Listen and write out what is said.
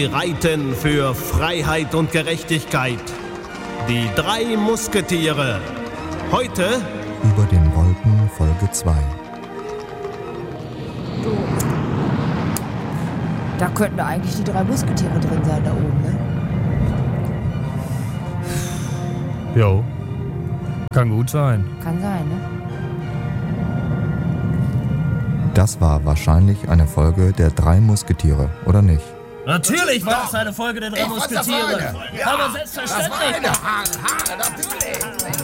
Sie reiten für Freiheit und Gerechtigkeit. Die 3 Musketiere. Heute über den Wolken Folge 2. Da könnten eigentlich die 3 Musketiere drin sein, da oben, ne? Jo. Kann gut sein. Kann sein, ne? Das war wahrscheinlich eine Folge der 3 Musketiere, oder nicht? Natürlich war das eine Folge der 3 Musketiere. Ja, aber selbstverständlich. das war eine Haare, natürlich.